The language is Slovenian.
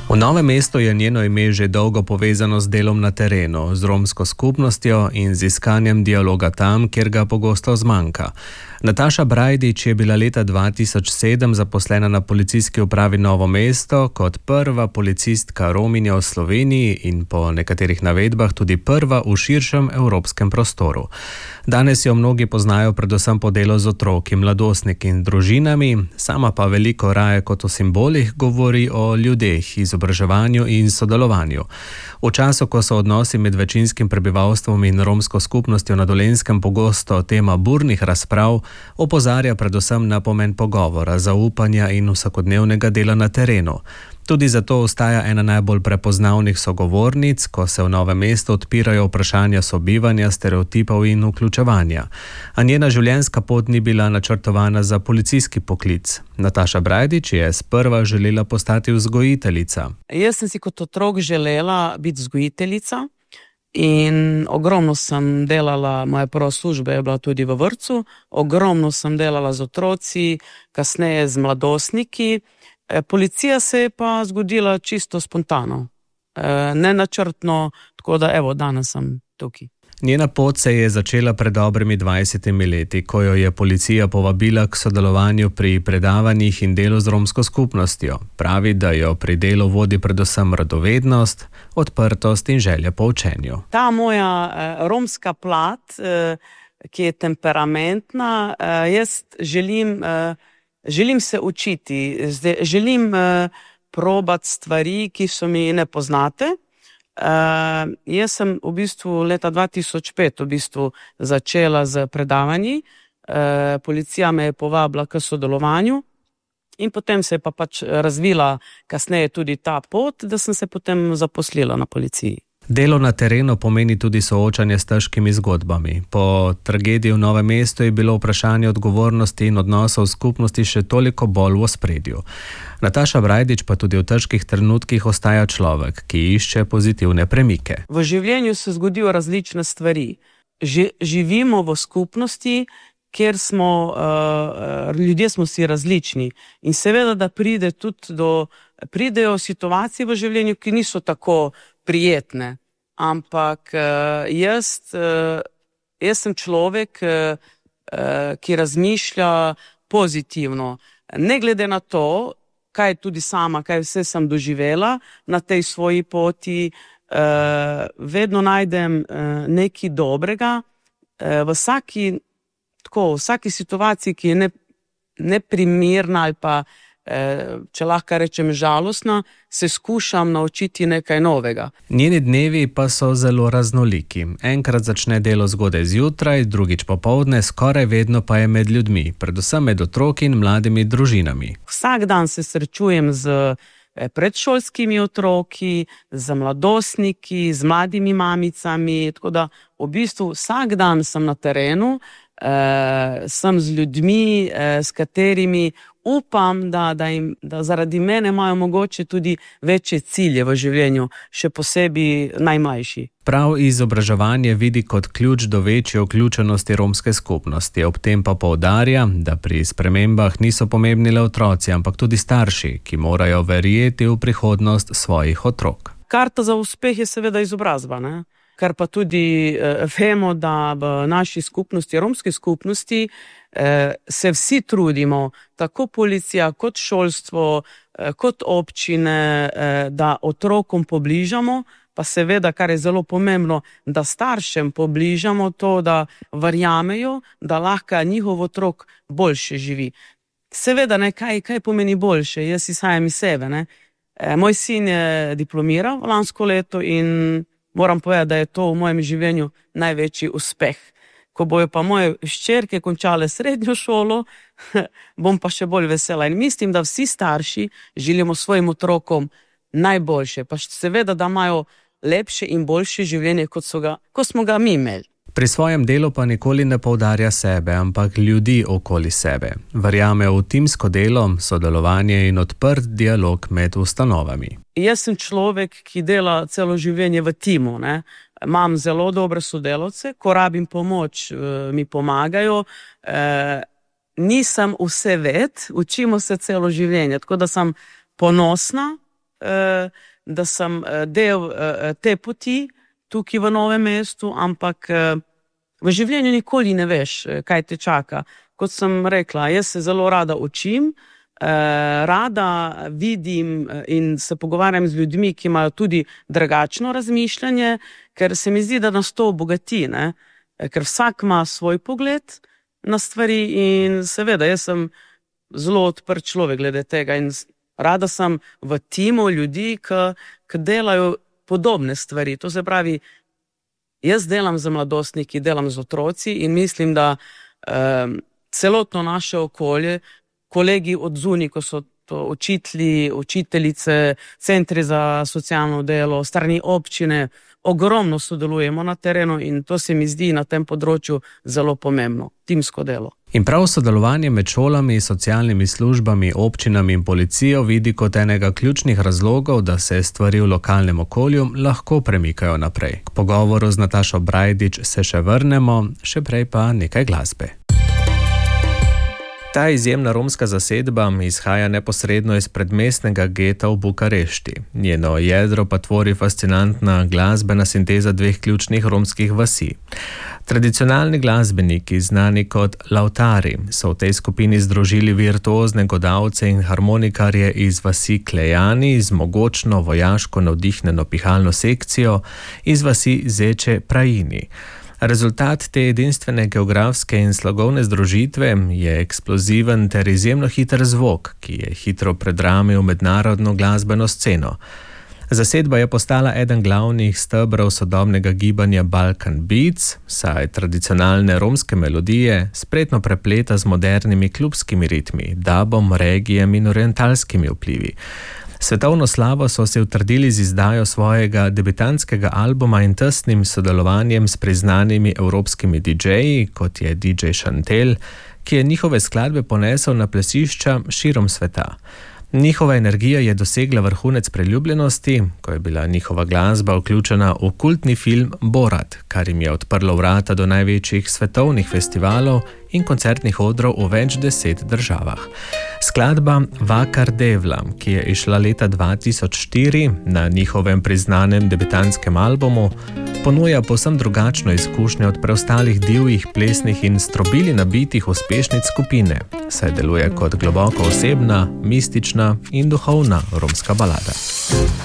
V Novem mestu je njeno ime že dolgo povezano z delom na terenu, z romsko skupnostjo in z iskanjem dialoga tam, kjer ga pogosto zmanjka. Nataša Brajdič je bila leta 2007 zaposlena na policijski upravi Novo mesto kot prva policistka Rominja v Sloveniji in po nekaterih navedbah tudi prva v širšem evropskem prostoru. Danes jo mnogi poznajo predvsem po delu z otroki, mladostniki in družinami, sama pa veliko raje kot o simbolih govori o ljudeh, izobraževanju in sodelovanju. V času, ko so odnosi med večinskim prebivalstvom in romsko skupnostjo na Dolenjskem pogosto tema burnih razprav, opozarja predvsem na pomen pogovora, zaupanja in vsakodnevnega dela na terenu. Tudi zato ostaja ena najbolj prepoznavnih sogovornic, ko se v Novem mestu odpirajo vprašanja sobivanja, stereotipov in vključevanja. A njena življenjska pot ni bila načrtovana za policijski poklic. Nataša Brajdič je sprva želela postati vzgojiteljica. Jaz sem si kot otrok želela biti vzgojiteljica in ogromno sem delala, moja prva služba je bila tudi v vrtcu, ogromno sem delala z otroci, kasneje z mladostniki. Policija se je pa zgodila čisto spontano, nenačrtno, tako da evo, danes sem tukaj. Njena pot se je začela pred dobrimi 20 leti, ko jo je policija povabila k sodelovanju pri predavanjih in delu z romsko skupnostjo. Pravi, da jo pri delu vodi predvsem radovednost, odprtost in želja po učenju. Ta moja romska plat, ki je temperamentna, jaz želim se učiti, želim probati stvari, ki so mi nepoznate. Jaz sem v bistvu leta 2005 začela z predavanji, policija me je povabila k sodelovanju in potem se je pa pač razvila kasneje tudi ta pot, da sem se potem zaposlila na policiji. Delo na terenu pomeni tudi soočanje s težkimi zgodbami. Po tragediji v Novem mestu je bilo vprašanje odgovornosti in odnosov v skupnosti še toliko bolj v ospredju. Nataša Brajdič pa tudi v težkih trenutkih ostaja človek, ki išče pozitivne premike. V življenju se zgodijo različne stvari. Živimo v skupnosti, kjer ljudje smo si različni. In seveda, da pridejo situacije v življenju, ki niso tako prijetne, ampak jaz sem človek, ki razmišlja pozitivno. Ne glede na to, kaj vse sem doživela na tej svoji poti, vedno najdem nekaj dobrega v vsaki situaciji, ki je neprimerna ali pa, če lahko rečem, žalostna, se skušam naučiti nekaj novega. Njeni dnevi pa so zelo raznoliki. Enkrat začne delo zgodaj zjutraj, drugič popoldne, skoraj vedno pa je med ljudmi, predvsem med otroki in mladimi družinami. Vsak dan se srečujem z predšolskimi otroki, z mladostniki, z mladimi mamicami, tako da v bistvu vsak dan sem na terenu, sem z ljudmi, s katerimi upam, da zaradi mene imajo mogoče tudi večje cilje v življenju, še posebej najmlajši. Prav izobraževanje vidi kot ključ do večje vključenosti romske skupnosti, ob tem pa poudarja, da pri spremembah niso pomembni le otroci, ampak tudi starši, ki morajo verjeti v prihodnost svojih otrok. Karta za uspeh je seveda izobrazba, ne? Kar pa tudi vemo, da v naši skupnosti, romski skupnosti, se vsi trudimo, tako policija, kot šolstvo, kot občine, da otrokom pobližamo, pa seveda, kar je zelo pomembno, da staršem pobližamo to, da verjamejo, da lahko njihov otrok boljše živi. Seveda, kaj pomeni boljše? Jaz izhajam iz sebe, ne? Moj sin je diplomiral lansko leto in moram povedati, da je to v mojem življenju največji uspeh. Ko bojo pa moje hčerke končale srednjo šolo, bom pa še bolj vesela. In mislim, da vsi starši želimo svojim otrokom najboljše, pa seveda, da imajo lepše in boljše življenje, kot smo ga mi imeli. Pri svojem delu pa nikoli ne poudarja sebe, ampak ljudi okoli sebe. Verjame v timsko delo, sodelovanje in odprt dialog med ustanovami. Jaz sem človek, ki dela celo življenje v timu, ne? Imam zelo dobre sodelavce, ko rabim pomoč, mi pomagajo. Nisem vse ved, učimo se celo življenje, tako da sem ponosna, da sem del te poti tukaj v Novem mestu, ampak v življenju nikoli ne veš, kaj te čaka. Kot sem rekla, jaz se zelo rada učim, rada vidim in se pogovarjam z ljudmi, ki imajo tudi drugačno razmišljanje, ker se mi zdi, da nas to obogati, ne? Ker vsak ima svoj pogled na stvari in seveda, jaz sem zelo odprt človek glede tega in rada sem v timu ljudi, ki delajo podobne stvari. To se pravi, jaz delam z mladostniki, delam z otroci in mislim, da celotno naše okolje, kolegi od zunaj, ko so to učitelji, učiteljice, centri za socialno delo, strani občine, ogromno sodelujemo na terenu in to se mi zdi na tem področju zelo pomembno, timsko delo. In prav sodelovanje med šolami, socialnimi službami, občinami in policijo vidi kot enega ključnih razlogov, da se stvari v lokalnem okolju lahko premikajo naprej. K pogovoru z Natašo Brajdič se še vrnemo, še prej pa nekaj glasbe. Ta izjemna romska zasedba izhaja neposredno iz predmestnega geta v Bukarešti. Njeno jedro pa tvori fascinantna glasbena sinteza dveh ključnih romskih vasi. Tradicionalni glasbeniki, znani kot lautari, so v tej skupini združili virtuozne godalce in harmonikarje iz vasi Klejani z mogočno vojaško navdihnjeno pihalno sekcijo iz vasi Zeče Prajini. Rezultat te edinstvene geografske in slogovne združitve je eksploziven ter izjemno hiter zvok, ki je hitro predramil mednarodno glasbeno sceno. Zasedba je postala eden glavnih stebrov sodobnega gibanja Balkan Beats, saj tradicionalne romske melodije spretno prepleta z modernimi klubskimi ritmi, dubom, regijem in orientalskimi vplivi. Svetovno slavo so se utrdili z izdajo svojega debitantskega albuma in tesnim sodelovanjem s priznanimi evropskimi DJ-ji, kot je DJ Chantel, ki je njihove skladbe ponesel na plesišča širom sveta. Njihova energija je dosegla vrhunec priljubljenosti, ko je bila njihova glasba vključena v kultni film Borat, kar jim je odprlo vrata do največjih svetovnih festivalov in koncertnih odrov v več 10 državah. Skladba Vakar Devla, ki je izšla leta 2004 na njihovem priznanem debitantskem albumu, ponuja povsem drugačno izkušnjo od preostalih divjih, plesnih in strobili nabitih uspešnic skupine, saj deluje kot globoko osebna, mistična in duhovna romska balada.